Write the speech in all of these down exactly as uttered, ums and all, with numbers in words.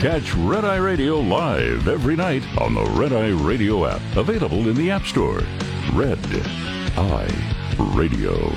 Catch Red Eye Radio live every night on the Red Eye Radio app, available in the App Store. Red Eye Radio.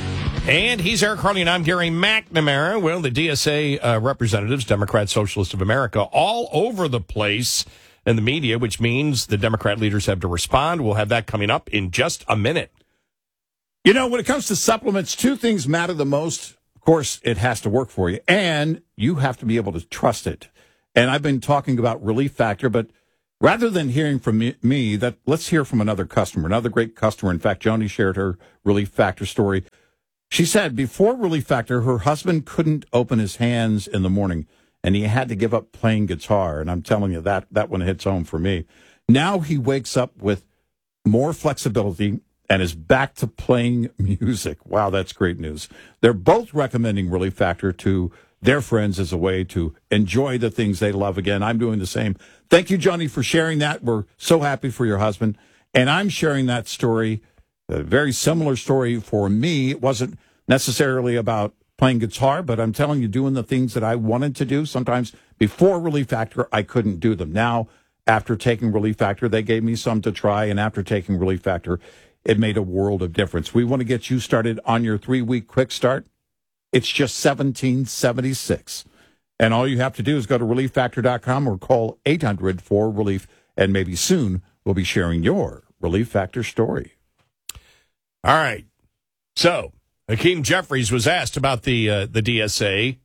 And he's Eric Harley, and I'm Gary McNamara. Well, the D S A uh, representatives, Democrat Socialists of America, all over the place in the media, which means the Democrat leaders have to respond. We'll have that coming up in just a minute. You know, when it comes to supplements, two things matter the most. Of course, it has to work for you, and you have to be able to trust it. And I've been talking about Relief Factor, but rather than hearing from me, me that let's hear from another customer, another great customer. In fact, Joni shared her Relief Factor story. She said before Relief Factor, her husband couldn't open his hands in the morning, and he had to give up playing guitar. And I'm telling you, that, that one hits home for me. Now he wakes up with more flexibility and is back to playing music. Wow, that's great news. They're both recommending Relief Factor to their friends as a way to enjoy the things they love again. I'm doing the same. Thank you, Johnny, for sharing that. We're so happy for your husband. And I'm sharing that story. A very similar story for me. It wasn't necessarily about playing guitar, but I'm telling you, doing the things that I wanted to do. Sometimes before Relief Factor, I couldn't do them. Now, after taking Relief Factor, they gave me some to try, and after taking Relief Factor, it made a world of difference. We want to get you started on your three-week quick start. It's just seventeen seventy-six. And all you have to do is go to relief factor dot com or call eight hundred four relief, and maybe soon we'll be sharing your Relief Factor story. All right. So, Hakeem Jeffries was asked about the uh, the D S A.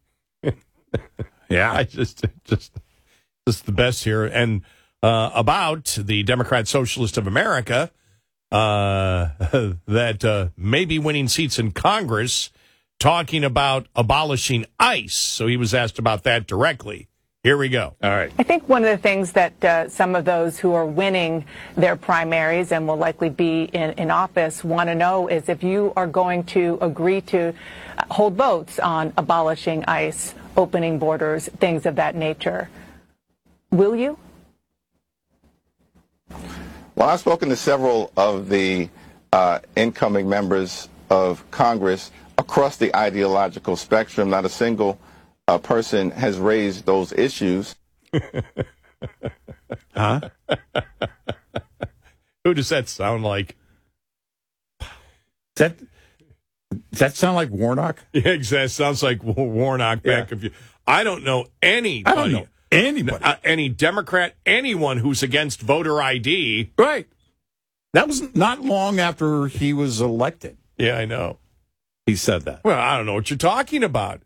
Yeah, I just just just the best here, and uh, about the Democrat Socialist of America uh, that uh, may be winning seats in Congress, talking about abolishing ICE. So he was asked about that directly. Here we go. All right. I think one of the things that uh, some of those who are winning their primaries and will likely be in, in office want to know is if you are going to agree to hold votes on abolishing ICE, opening borders, things of that nature. Will you? Well, I've spoken to several of the uh, incoming members of Congress across the ideological spectrum. Not a single a person has raised those issues. Huh? Who does that sound like? Does that, does that sound like Warnock? Yeah, exactly. Sounds like Warnock back. Yeah. If you, I don't know anybody. I don't know anybody. Uh, any Democrat, anyone who's against voter I D. Right. That was not long after he was elected. Yeah, I know. He said that. Well, I don't know what you're talking about.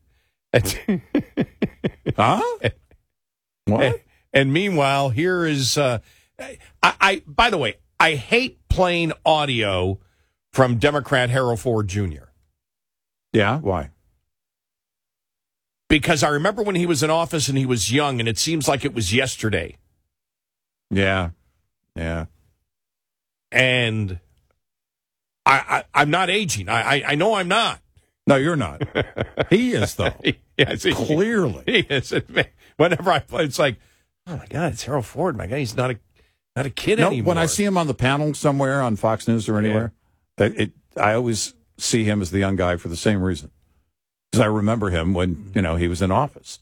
Huh? What? And, and meanwhile, here is, uh, I, I, by the way, I hate playing audio from Democrat Harold Ford Junior Yeah, why? Because I remember when he was in office and he was young, and it seems like it was yesterday. Yeah, yeah. And I, I, I'm not aging. I, I, I know I'm not. No, you're not. He is, though. Yes, he, Clearly. He is. Whenever I play, it's like, oh, my God, it's Harold Ford. My God, he's not a not a kid no, anymore. when I see him on the panel somewhere on Fox News or anywhere, yeah. it, it, I always see him as the young guy for the same reason. Because I remember him when, you know, he was in office.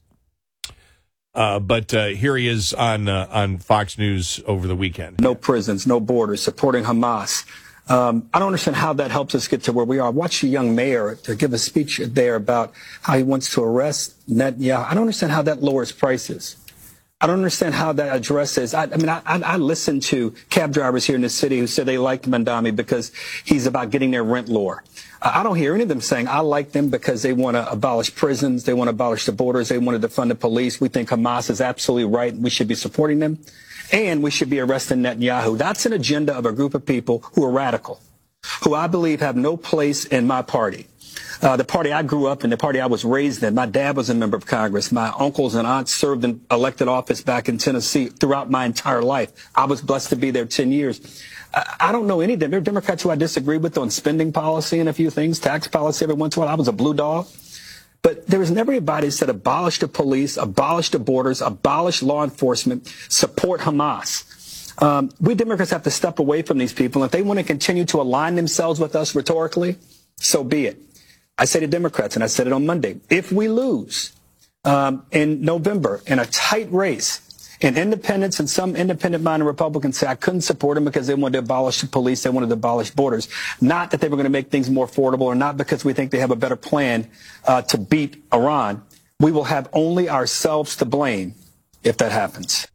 Uh, but uh, here he is on uh, on Fox News over the weekend. No prisons, no borders, supporting Hamas. Um, I don't understand how that helps us get to where we are. Watch the young mayor to give a speech there about how he wants to arrest Netanyahu. I don't understand how that lowers prices. I don't understand how that addresses. I, I mean, I, I, I listened to cab drivers here in the city who said they liked Mandami because he's about getting their rent lower. Uh, I don't hear any of them saying I like them because they want to abolish prisons, they want to abolish the borders, they want to defund the police. We think Hamas is absolutely right, and we should be supporting them. And we should be arresting Netanyahu. That's an agenda of a group of people who are radical, who I believe have no place in my party. Uh, the party I grew up in, the party I was raised in. My dad was a member of Congress. My uncles and aunts served in elected office back in Tennessee throughout my entire life. I was blessed to be there ten years. I, I don't know any of them. There are Democrats who I disagree with on spending policy and a few things, tax policy every once in a while. I was a blue dog. But there was never anybody who said abolish the police, abolish the borders, abolish law enforcement, support Hamas. Um, we Democrats have to step away from these people. If they want to continue to align themselves with us rhetorically, so be it. I say to Democrats, and I said it on Monday, if we lose, um, in November in a tight race. And independents and some independent-minded Republicans say I couldn't support them because they wanted to abolish the police, they wanted to abolish borders. Not that they were going to make things more affordable, or not because we think they have a better plan uh, to beat Iran. We will have only ourselves to blame if that happens.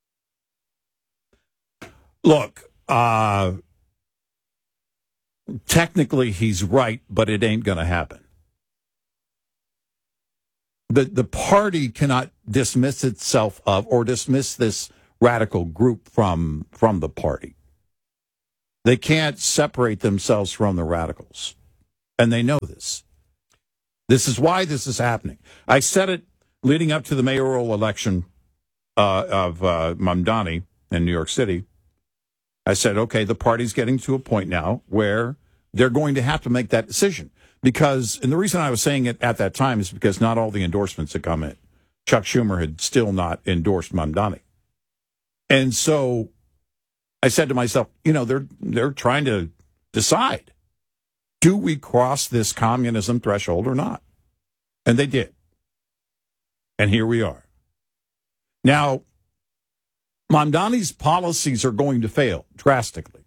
Look, uh, technically he's right, but it ain't going to happen. The the party cannot dismiss itself of or dismiss this radical group from from the party. They can't separate themselves from the radicals. And they know this. This is why this is happening. I said it leading up to the mayoral election uh, of uh, Mamdani in New York City. I said, okay, the party's getting to a point now where they're going to have to make that decision. Because, and the reason I was saying it at that time is because not all the endorsements had come in. Chuck Schumer had still not endorsed Mamdani. And so I said to myself, you know, they're they're trying to decide, do we cross this communism threshold or not? And they did. And here we are. Now, Mamdani's policies are going to fail drastically.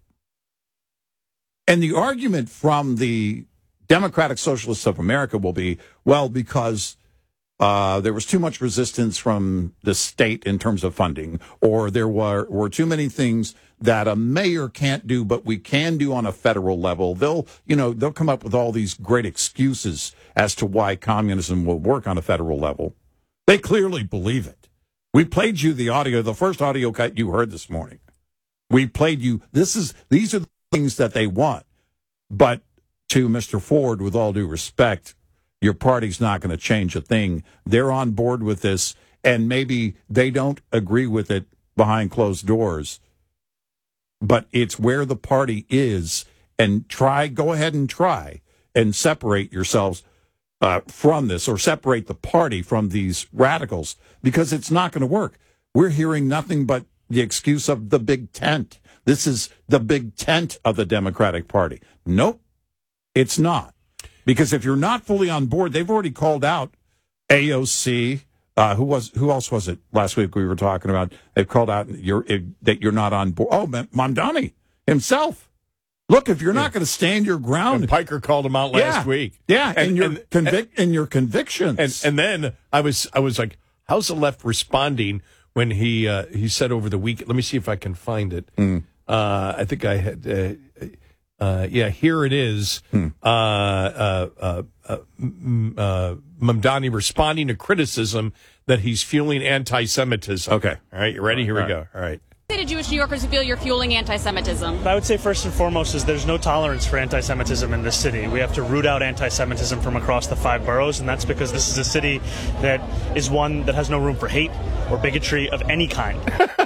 And the argument from the Democratic Socialists of America will be, well, because uh, there was too much resistance from the state in terms of funding, or there were, were too many things that a mayor can't do, but we can do on a federal level. They'll, you know, they'll come up with all these great excuses as to why communism will work on a federal level. They clearly believe it. We played you the audio, the first audio cut you heard this morning. We played you, this is, these are the things that they want. But to Mister Ford, with all due respect, your party's not going to change a thing. They're on board with this, and maybe they don't agree with it behind closed doors. But it's where the party is, and try, go ahead and try and separate yourselves uh, from this, or separate the party from these radicals, because it's not going to work. We're hearing nothing but the excuse of the big tent. This is the big tent of the Democratic Party. Nope, it's not. Because if you're not fully on board, they've already called out A O C. Uh, who was who else was it last week we were talking about? They've called out you're, it, that you're not on board. Oh, Mamdani himself. Look, if you're yeah. not going to stand your ground. And Piker called him out last yeah, week. Yeah, and, and your and, convic- and, and your convictions. And, and then I was I was like, how's the left responding when he uh, he said over the week? Let me see if I can find it. Mm. Uh, I think I had. Uh, Uh, yeah, here it is. Hmm. Uh, uh, uh, uh, uh, Mamdani responding to criticism that he's fueling anti-Semitism. Okay. All right, you ready? Here All we right. go. All right. Say to Jewish New Yorkers who feel you're fueling anti-Semitism. I would say first and foremost is there's no tolerance for anti-Semitism in this city. We have to root out anti-Semitism from across the five boroughs, and that's because this is a city that is one that has no room for hate or bigotry of any kind.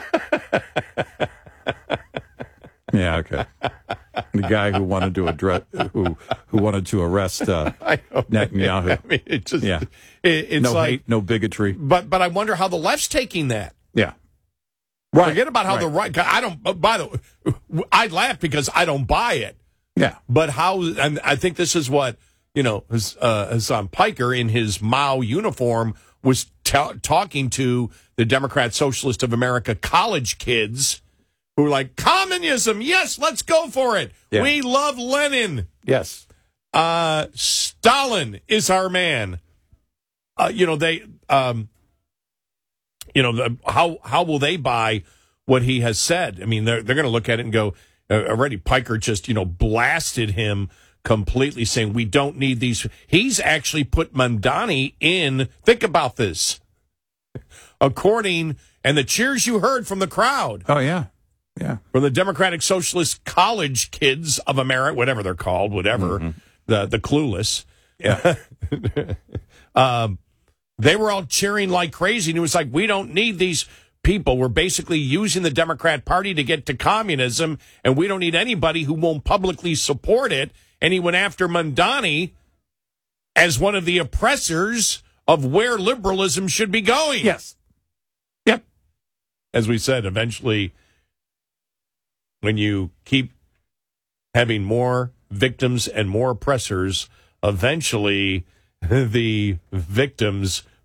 Yeah, okay. The guy who wanted to address, who who wanted to arrest uh, Netanyahu. I mean, it just, yeah. It, it's no like, hate, no bigotry. But but I wonder how the left's taking that. Yeah. Right. Forget about how right. the right. I don't. By the way, I laugh because I don't buy it. Yeah. But how? And I think this is what you know. Uh, Hassan Piker in his Mao uniform was t- talking to the Democrat Socialist of America college kids. Who are like, communism, yes, let's go for it. Yeah. We love Lenin. Yes. Uh, Stalin is our man. Uh, you know, they, um, you know, the, how how will they buy what he has said? I mean, they're, they're going to look at it and go, uh, already Piker just, you know, blasted him completely, saying we don't need these. He's actually put Mamdani in, think about this, according, and the cheers you heard from the crowd. Oh, yeah. Yeah, from the Democratic Socialist College Kids of America, whatever they're called, whatever, mm-hmm. the the clueless. Yeah, um, they were all cheering like crazy, and it was like, we don't need these people. We're basically using the Democrat Party to get to communism, and we don't need anybody who won't publicly support it. And he went after Mamdani as one of the oppressors of where liberalism should be going. Yes. Yep. As we said, eventually, when you keep having more victims and more oppressors, eventually the victims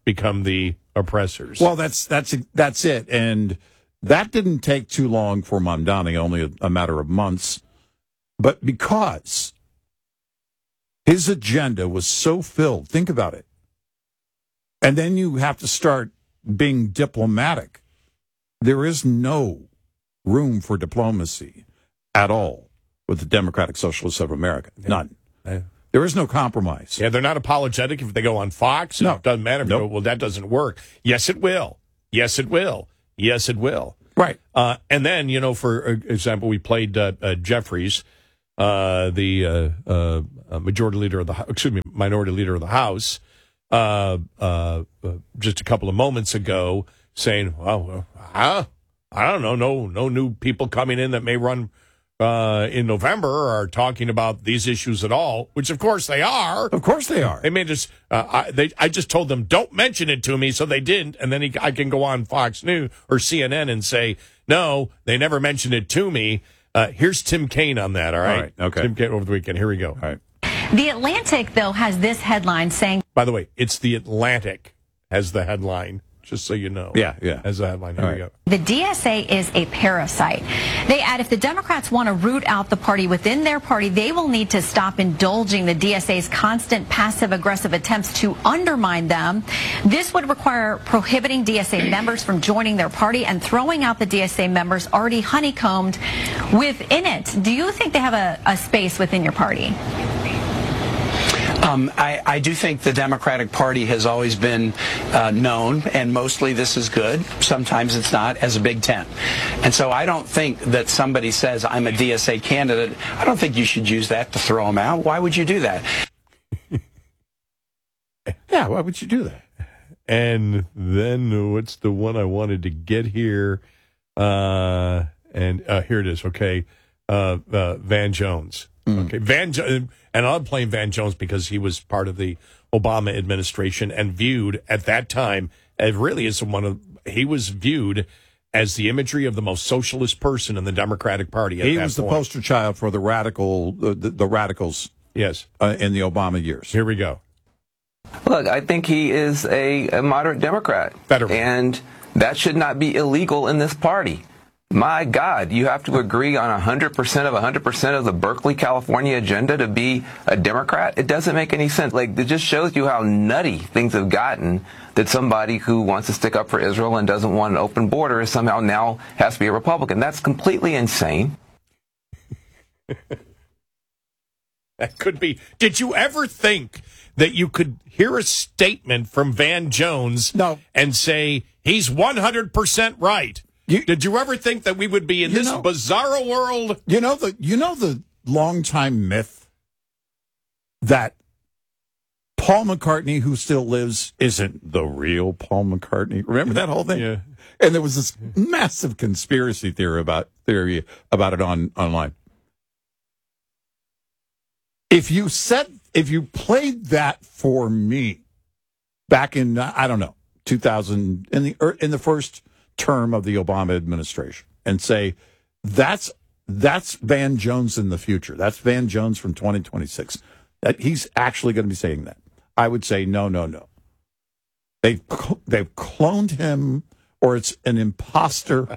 become the oppressors. Well, that's that's that's it, and that didn't take too long for Mamdani, only a, a matter of months. But because his agenda was so filled, think about it, and then you have to start being diplomatic. There is no room for diplomacy at all with the Democratic Socialists of America. None. Yeah. There is no compromise. Yeah, they're not apologetic if they go on Fox. No. It doesn't matter. If Nope. they go, well, that doesn't work. Yes, it will. Yes, it will. Yes, it will. Right. Uh, and then, you know, for example, we played uh, uh, Jeffries, uh, the uh, uh, majority leader of the, excuse me, minority leader of the House, uh, uh, uh, just a couple of moments ago, saying, "Well, uh, I don't know, no, no new people coming in that may run." Uh, in November are talking about these issues at all, which of course they are. Of course they are. They may just, uh, I, they, I just told them, don't mention it to me, so they didn't. And then he, I can go on Fox News or C N N and say, no, they never mentioned it to me. Uh, here's Tim Kaine on that, all right? All right, okay. Tim Kaine over the weekend. Here we go. All right. The Atlantic, though, has this headline saying... By the way, it's The Atlantic has the headline, just so you know. Yeah, yeah. Has the headline. Here All we right. go. The D S A is a parasite. They add if the Democrats want to root out the party within their party, they will need to stop indulging the D S A's constant passive-aggressive attempts to undermine them. This would require prohibiting D S A members from joining their party and throwing out the D S A members already honeycombed within it. Do you think they have a, a space within your party? Um, I, I do think the Democratic Party has always been uh, known, and mostly this is good, sometimes it's not, as a Big Ten. And so I don't think that somebody says, I'm a D S A candidate, I don't think you should use that to throw them out. Why would you do that? Yeah, why would you do that? And then what's the one I wanted to get here? Uh, and uh, here it is, okay. Uh, uh, Van Jones. Mm. Okay, Van jo- and I'm playing Van Jones because he was part of the Obama administration and viewed at that time as really as one of he was viewed as the imagery of the most socialist person in the Democratic Party. At He that was the point. poster child for the radical, the, the, the radicals. Yes, uh, in the Obama years. Here we go. Look, I think he is a, a moderate Democrat, Better. and that should not be illegal in this party. My God, you have to agree on one hundred percent of one hundred percent of the Berkeley, California agenda to be a Democrat? It doesn't make any sense. Like, it just shows you how nutty things have gotten that somebody who wants to stick up for Israel and doesn't want an open border is somehow now has to be a Republican. That's completely insane. That could be. Did you ever think that you could hear a statement from Van Jones No. and say, he's one hundred percent right? You, Did you ever think that we would be in You this know- bizarro world? You know the you know the longtime myth that Paul McCartney, who still lives, isn't the real Paul McCartney. Remember that whole thing? Yeah. And there was this massive conspiracy theory about theory about it on online. If you said if you played that for me back in I don't know two thousand in the in the first term of the Obama administration and say that's that's Van Jones in the future. That's Van Jones from twenty twenty-six. That he's actually going to be saying that. I would say no, no, no. They've they've cloned him, or it's an imposter.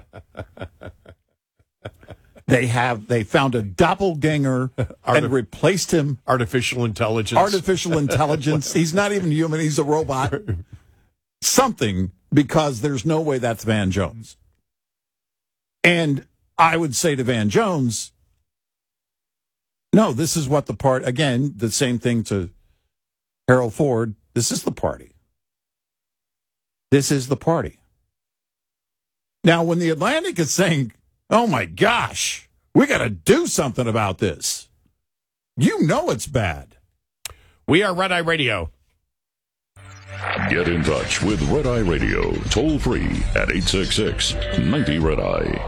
They have they found a doppelganger and replaced him. Artificial intelligence. Artificial intelligence. He's not even human. He's a robot. Something, because there's no way that's Van Jones. And I would say to Van Jones, no, this is what the part, again, the same thing to Harold Ford. This is the party. This is the party. Now, when the Atlantic is saying, oh my gosh, we got to do something about this, you know it's bad. We are Red Eye Radio. Get in touch with Red Eye Radio, toll free at eight six six, ninety Red Eye.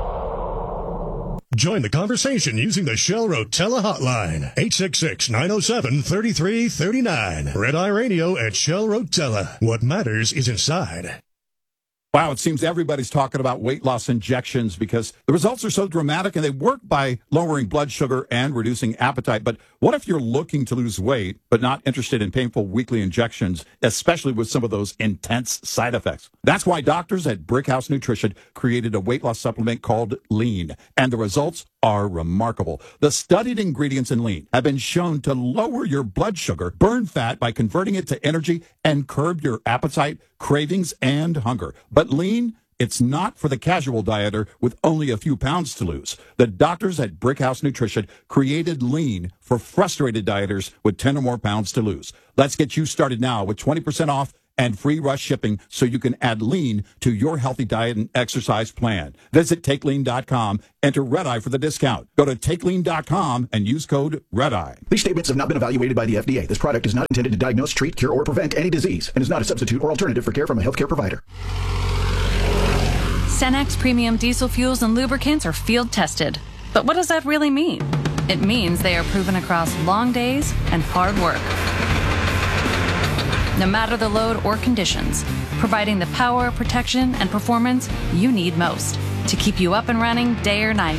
Join the conversation using the Shell Rotella hotline, eight six six, nine oh seven, three three three nine. Red Eye Radio at Shell Rotella. What matters is inside. Wow, it seems everybody's talking about weight loss injections because the results are so dramatic and they work by lowering blood sugar and reducing appetite. But what if you're looking to lose weight but not interested in painful weekly injections, especially with some of those intense side effects? That's why doctors at Brickhouse Nutrition created a weight loss supplement called Lean, and the results are remarkable. The studied ingredients in Lean have been shown to lower your blood sugar, burn fat by converting it to energy, and curb your appetite, cravings, and hunger. But Lean, it's not for the casual dieter with only a few pounds to lose. The doctors at Brickhouse Nutrition created Lean for frustrated dieters with ten or more pounds to lose. Let's get you started now with twenty percent off and free rush shipping so you can add Lean to your healthy diet and exercise plan. Visit take lean dot com, enter Red-Eye for the discount. Go to take lean dot com and use code Red-Eye. These statements have not been evaluated by the F D A. This product is not intended to diagnose, treat, cure, or prevent any disease and is not a substitute or alternative for care from a healthcare provider. Cenex premium diesel fuels and lubricants are field tested. But what does that really mean? It means they are proven across long days and hard work. No matter the load or conditions, providing the power, protection, and performance you need most to keep you up and running day or night.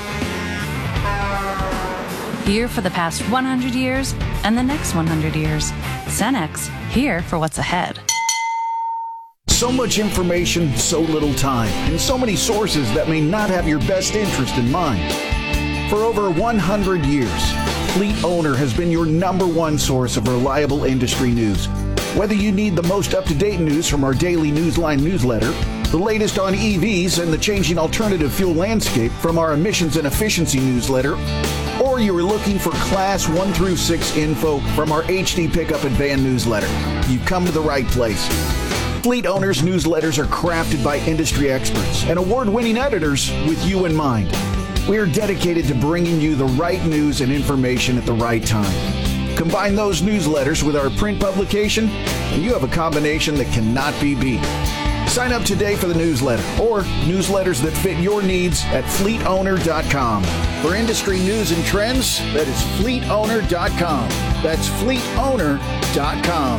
Here for the past one hundred years and the next one hundred years. Cenex, here for what's ahead. So much information, so little time, and so many sources that may not have your best interest in mind. For over one hundred years, Fleet Owner has been your number one source of reliable industry news. Whether you need the most up-to-date news from our daily Newsline newsletter, the latest on E Vs and the changing alternative fuel landscape from our emissions and efficiency newsletter, or you are looking for Class one through six info from our H D Pickup and Van newsletter, you've come to the right place. Fleet Owners newsletters are crafted by industry experts and award-winning editors with you in mind. We are dedicated to bringing you the right news and information at the right time. Combine those newsletters with our print publication, and you have a combination that cannot be beat. Sign up today for the newsletter or newsletters that fit your needs at fleet owner dot com. For industry news and trends, that is fleet owner dot com. That's fleet owner dot com.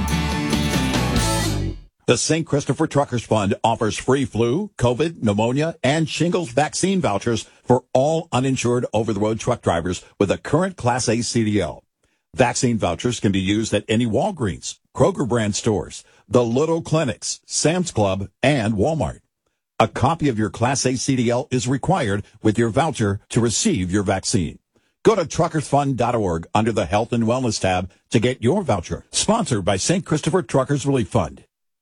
The Saint Christopher Truckers Fund offers free flu, COVID, pneumonia, and shingles vaccine vouchers for all uninsured over-the-road truck drivers with a current Class A C D L. Vaccine vouchers can be used at any Walgreens, Kroger brand stores, the Little Clinics, Sam's Club, and Walmart. A copy of your Class A C D L is required with your voucher to receive your vaccine. Go to truckers fund dot org under the Health and Wellness tab to get your voucher. Sponsored by Saint Christopher Truckers Relief Fund.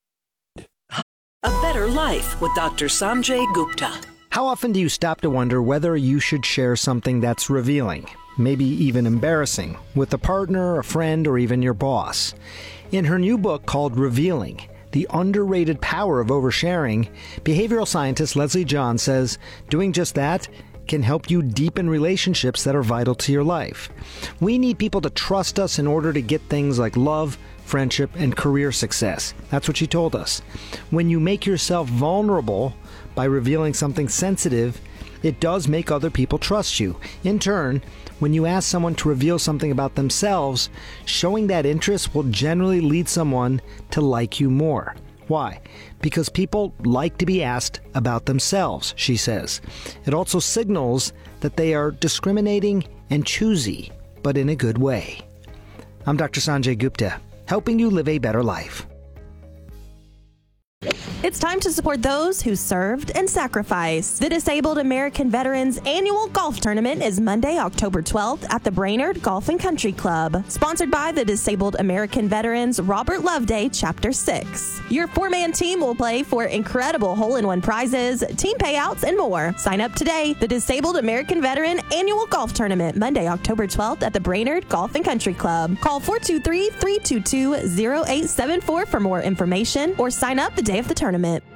A Better Life with Doctor Sanjay Gupta. How often do you stop to wonder whether you should share something that's revealing, maybe even embarrassing, with a partner, a friend, or even your boss? In her new book called Revealing, The Underrated Power of Oversharing, behavioral scientist Leslie John says doing just that can help you deepen relationships that are vital to your life. We need people to trust us in order to get things like love, friendship, and career success. That's what she told us. When you make yourself vulnerable by revealing something sensitive, it does make other people trust you. In turn, when you ask someone to reveal something about themselves, showing that interest will generally lead someone to like you more. Why? Because people like to be asked about themselves, she says. It also signals that they are discriminating and choosy, but in a good way. I'm Doctor Sanjay Gupta, helping you live a better life. It's time to support those who served and sacrificed. The Disabled American Veterans Annual Golf Tournament is Monday, October twelfth at the Brainerd Golf and Country Club. Sponsored by the Disabled American Veterans Robert Loveday Chapter six. Your four-man team will play for incredible hole-in-one prizes, team payouts, and more. Sign up today. The Disabled American Veteran Annual Golf Tournament, Monday, October twelfth at the Brainerd Golf and Country Club. Call four two three, three two two, zero eight seven four for more information or sign up the day of the tournament.